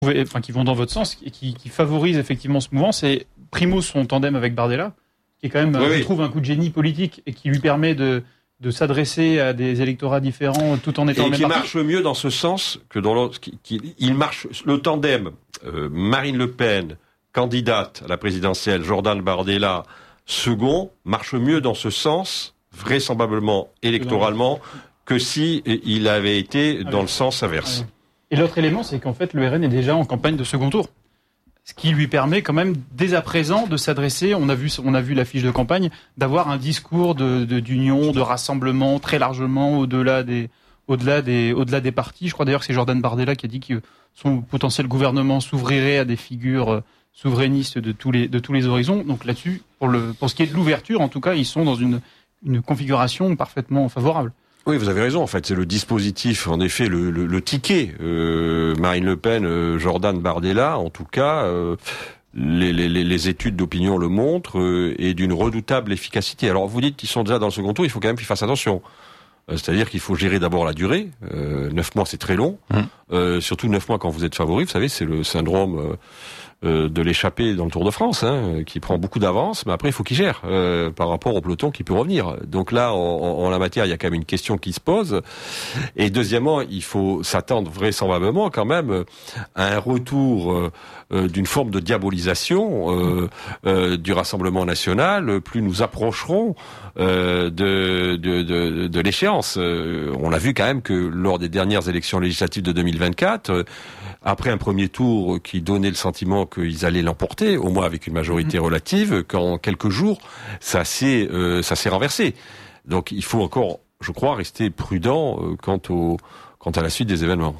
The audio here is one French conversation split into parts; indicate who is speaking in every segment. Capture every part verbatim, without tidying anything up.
Speaker 1: enfin, qui vont dans votre sens et qui, qui favorisent effectivement ce mouvement. C'est Primo, son tandem avec Bardella, qui est quand même, oui, je oui. trouve, un coup de génie politique et qui lui permet de, de s'adresser à des électorats différents tout en étant
Speaker 2: et
Speaker 1: le même
Speaker 2: qui
Speaker 1: parti.
Speaker 2: marche mieux dans ce sens que dans l'autre. Qui, qui, il marche, le tandem euh, Marine Le Pen, candidate à la présidentielle, Jordan Bardella, second, marche mieux dans ce sens, vraisemblablement électoralement, que si il avait été dans le sens inverse.
Speaker 1: Et l'autre élément, c'est qu'en fait, le R N est déjà en campagne de second tour. Ce qui lui permet quand même, dès à présent, de s'adresser, on a vu, on a vu la fiche de campagne, d'avoir un discours de, de, d'union, de rassemblement très largement au-delà des, au-delà des, au-delà des partis. Je crois d'ailleurs que c'est Jordan Bardella qui a dit que son potentiel gouvernement s'ouvrirait à des figures souverainistes de tous les, de tous les horizons. Donc là-dessus, pour le, pour ce qui est de l'ouverture, en tout cas, ils sont dans une, une configuration parfaitement favorable.
Speaker 2: Oui, vous avez raison. En fait, c'est le dispositif, en effet, le, le, le ticket. Euh, Marine Le Pen, euh, Jordan Bardella, en tout cas, euh, les, les, les études d'opinion le montrent, euh, et d'une redoutable efficacité. Alors, vous dites qu'ils sont déjà dans le second tour, il faut quand même qu'ils fassent attention. Euh, c'est-à-dire qu'il faut gérer d'abord la durée. Euh, neuf mois, c'est très long. Mmh. Euh, surtout neuf mois quand vous êtes favori. Vous savez, c'est le syndrome euh, euh, de l'échappée dans le Tour de France, hein, qui prend beaucoup d'avance, mais après, il faut qu'il gère euh, par rapport au peloton qui peut revenir. Donc là, en, en, en la matière, il y a quand même une question qui se pose. Et deuxièmement, il faut s'attendre vraisemblablement quand même à un retour euh, euh, d'une forme de diabolisation euh, euh, du Rassemblement national. Plus nous approcherons euh, de, de, de, de l'échéance. Euh, on a vu quand même que lors des dernières élections législatives de deux mille vingt-quatre, euh, après un premier tour qui donnait le sentiment qu'ils allaient l'emporter, au moins avec une majorité relative, qu'en quelques jours, ça s'est, euh, ça s'est renversé. Donc il faut encore, je crois, rester prudent euh, quant, au, quant à la suite des événements.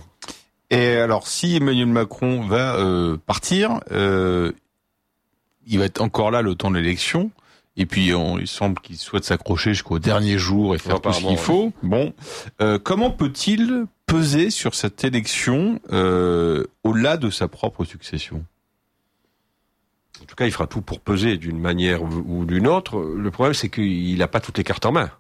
Speaker 3: Et alors, si Emmanuel Macron va euh, partir, euh, il va être encore là le temps de l'élection. Et puis, on, il semble qu'il souhaite s'accrocher jusqu'au dernier jour et faire tout ce qu'il faut. Ouais. Bon, euh, comment peut-il peser sur cette élection euh, au-delà de sa propre succession ?
Speaker 2: En tout cas, il fera tout pour peser d'une manière ou d'une autre. Le problème, c'est qu'il n'a pas toutes les cartes en main.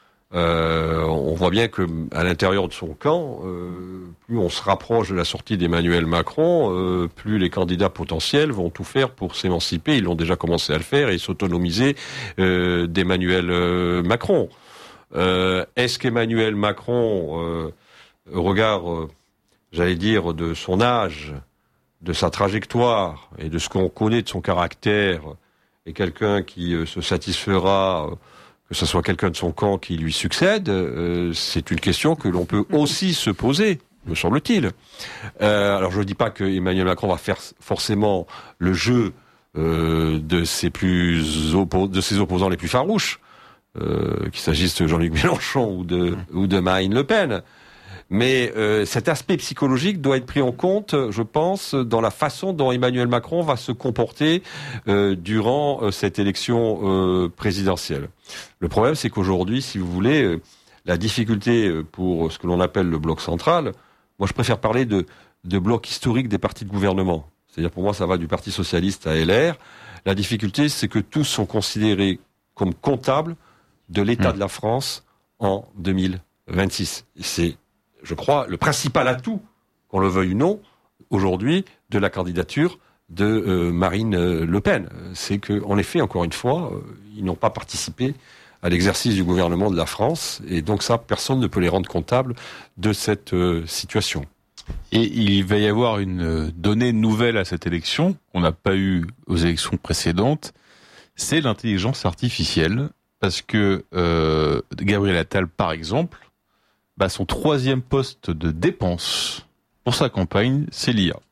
Speaker 2: Euh, on voit bien que à l'intérieur de son camp, euh, plus on se rapproche de la sortie d'Emmanuel Macron, euh, plus les candidats potentiels vont tout faire pour s'émanciper. Ils l'ont déjà commencé à le faire et s'autonomiser euh, d'Emmanuel euh, Macron. Euh, est-ce qu'Emmanuel Macron, euh, au regard, euh, j'allais dire, de son âge, de sa trajectoire et de ce qu'on connaît de son caractère, est quelqu'un qui euh, se satisfera, euh, que ce soit quelqu'un de son camp qui lui succède, euh, c'est une question que l'on peut aussi se poser, me semble-t-il. Euh, alors je ne dis pas que Emmanuel Macron va faire forcément le jeu euh, de ses plus oppo- de ses opposants les plus farouches, euh, qu'il s'agisse de Jean-Luc Mélenchon ou de ou de Marine Le Pen. Mais euh, cet aspect psychologique doit être pris en compte, je pense, dans la façon dont Emmanuel Macron va se comporter euh, durant euh, cette élection euh, présidentielle. Le problème, c'est qu'aujourd'hui, si vous voulez, euh, la difficulté pour ce que l'on appelle le bloc central, moi je préfère parler de, de bloc historique des partis de gouvernement. C'est-à-dire pour moi, ça va du Parti socialiste à L R. La difficulté, c'est que tous sont considérés comme comptables de l'état mmh. de la France en deux mille vingt-six. C'est je crois, le principal atout, qu'on le veuille ou non, aujourd'hui, de la candidature de euh, Marine euh, Le Pen. C'est qu'en effet, encore une fois, euh, ils n'ont pas participé à l'exercice du gouvernement de la France, et donc ça, personne ne peut les rendre comptables de cette euh, situation.
Speaker 3: Et il va y avoir une donnée nouvelle à cette élection, qu'on n'a pas eu aux élections précédentes, c'est l'intelligence artificielle, parce que euh, Gabriel Attal, par exemple, bah, son troisième poste de dépense pour sa campagne, c'est l'I A.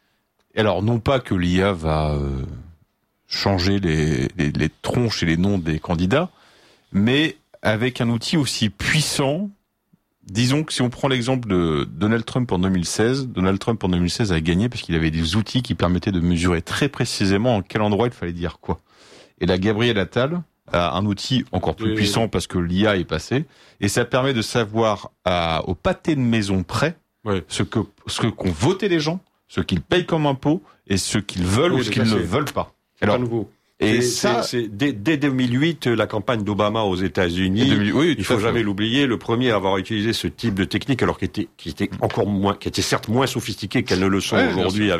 Speaker 3: Et alors, non pas que l'I A va euh, changer les, les, les tronches et les noms des candidats, mais avec un outil aussi puissant, disons que si on prend l'exemple de Donald Trump en deux mille seize, Donald Trump en deux mille seize a gagné parce qu'il avait des outils qui permettaient de mesurer très précisément en quel endroit il fallait dire quoi. Et là, Gabriel Attal a un outil encore plus oui, puissant oui. parce que l'I A est passé, et ça permet de savoir à, au pâté de maison près oui. ce que ce que qu'ont voté les gens, ce qu'ils payent comme impôt et ce qu'ils veulent oui, ou ce qu'ils ne veulent pas.
Speaker 2: C'est Alors, pas nouveau.
Speaker 3: Et
Speaker 2: c'est,
Speaker 3: ça,
Speaker 2: c'est, c'est, dès, dès deux mille huit, la campagne d'Obama aux États-Unis,
Speaker 3: deux mille, oui,
Speaker 2: il faut jamais l'oublier, le premier à avoir utilisé ce type de technique, alors qui était, qui était encore moins, qui était certes moins sophistiqué qu'elles ne le sont
Speaker 3: ouais,
Speaker 2: aujourd'hui